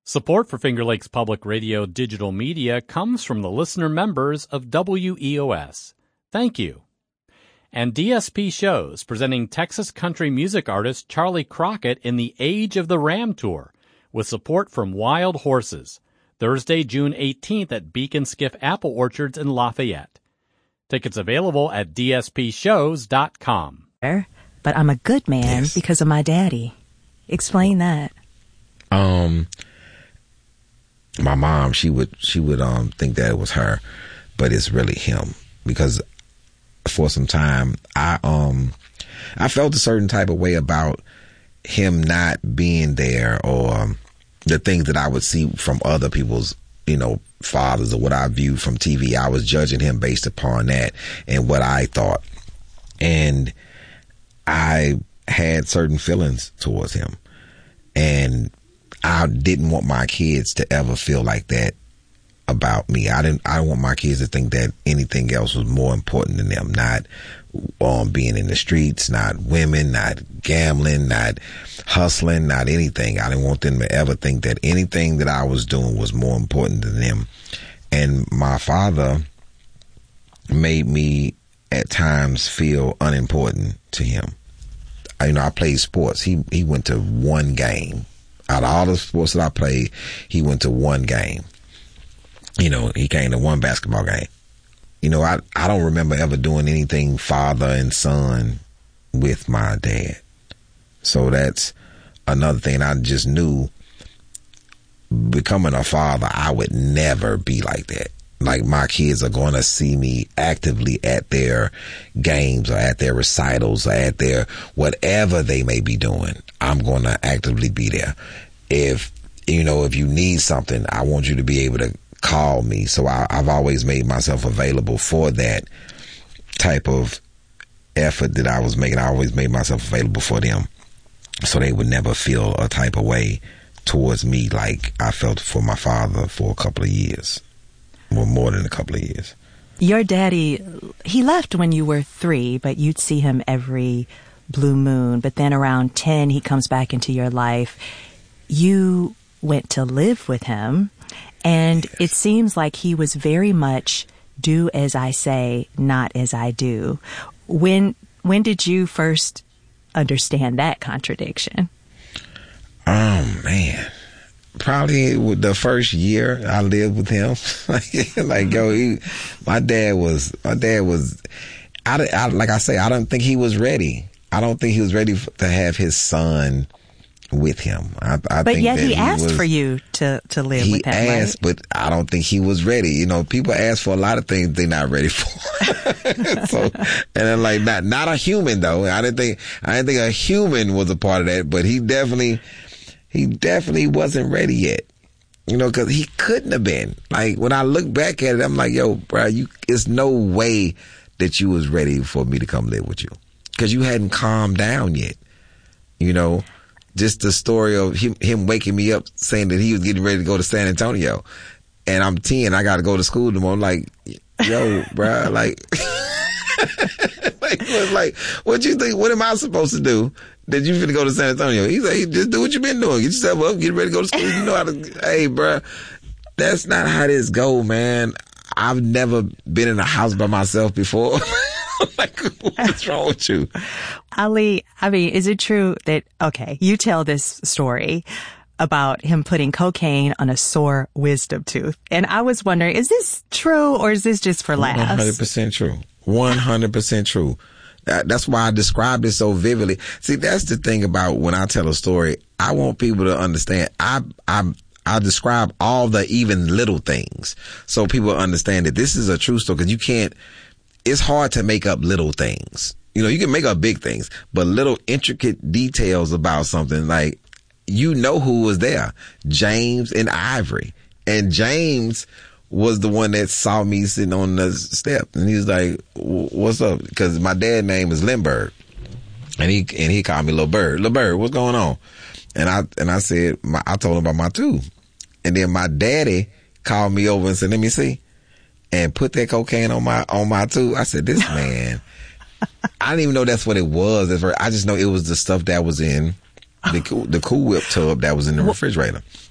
Support for Finger Lakes Public Radio digital media comes from the listener members of WEOS. Thank you. And DSP Shows, presenting Texas country music artist Charlie Crockett in the Age of the Ram Tour, with support from Wild Horses, Thursday, June 18th at Beacon Skiff Apple Orchards in Lafayette. Tickets available at dspshows.com. But I'm a good man because of my daddy. Explain that. My mom, she would think that it was her, but it's really him, because for some time I felt a certain type of way about him not being there, or the things that I would see from other people's, fathers, or what I viewed from TV. I was judging him based upon that and what I thought, and I had certain feelings towards him, and I didn't want my kids to ever feel like that about me. I didn't want my kids to think that anything else was more important than them. Not being in the streets, not women, not gambling, not hustling, not anything. I didn't want them to ever think that anything that I was doing was more important than them. And my father made me at times feel unimportant to him. I played sports. He went to one game. Out of all the sports that I played, he went to one game. He came to one basketball game. I don't remember ever doing anything father and son with my dad. So that's another thing. I just knew, becoming a father, I would never be like that. Like, my kids are going to see me actively at their games, or at their recitals, or at their whatever they may be doing. I'm going to actively be there. If you need something, I want you to be able to call me. So I've always made myself available for that type of effort that I was making. I always made myself available for them, so they would never feel a type of way towards me like I felt for my father for a couple of years. Well, more than a couple of years. Your daddy, he left when you were 3, but you'd see him every blue moon. But then around 10, he comes back into your life. You went to live with him, and it seems like he was very much do as I say, not as I do. When did you first understand that contradiction? Oh, man. Probably the first year I lived with him. My dad was, like I say, I don't think he was ready. I don't think he was ready to have his son with him. But yet he asked for you to live with him, He asked, right? but I don't think he was ready. People ask for a lot of things they're not ready for. So, and then not a human though. I didn't think a human was a part of that, but he definitely wasn't ready yet, because he couldn't have been. Like, when I look back at it, I'm like, yo, bro, it's no way that you was ready for me to come live with you, because you hadn't calmed down yet. Just the story of him waking me up saying that he was getting ready to go to San Antonio, and I'm 10, I got to go to school tomorrow. I'm like, yo, bro, what you think? What am I supposed to do? That you finna go to San Antonio? He's like, just do what you been doing. Get yourself up, get ready to go to school. You know how to. Hey, bro, that's not how this go, man. I've never been in a house by myself before. What's wrong with you? Ali, is it true that, you tell this story about him putting cocaine on a sore wisdom tooth. And I was wondering, is this true or is this just for laughs? 100% true. 100% true. That's why I described it so vividly. See, that's the thing about when I tell a story. I want people to understand. I describe all the even little things so people understand that this is a true story. Because it's hard to make up little things. You can make up big things, but little intricate details about something, like, who was there. James and Ivory. And James was the one that saw me sitting on the step, and he was like, what's up? Because my dad's name is Lindbergh, and he called me Lil Bird. Lil Bird, what's going on? And I said, I told him about my tooth. And then my daddy called me over and said, let me see, and put that cocaine on my tooth. I said, this man, I didn't even know that's what it was. I just know it was the stuff that was in the Cool Whip tub that was in the refrigerator.